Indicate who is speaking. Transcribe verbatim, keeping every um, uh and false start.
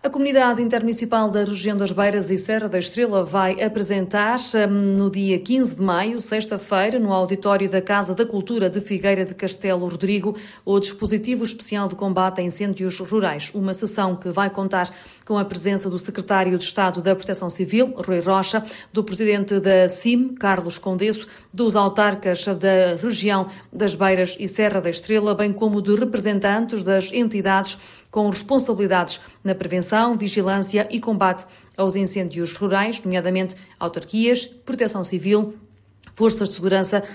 Speaker 1: A Comunidade Intermunicipal da Região das Beiras e Serra da Estrela vai apresentar no dia quinze de maio, sexta-feira, no auditório da Casa da Cultura de Figueira de Castelo Rodrigo, o dispositivo especial de combate a incêndios rurais. Uma sessão que vai contar com a presença do Secretário de Estado da Proteção Civil, Rui Rocha, do Presidente da C I M, Carlos Condesso, dos autarcas da região das Beiras e Serra da Estrela, bem como de representantes das entidades com responsabilidades na prevenção, vigilância e combate aos incêndios rurais, nomeadamente autarquias, proteção civil, forças de segurança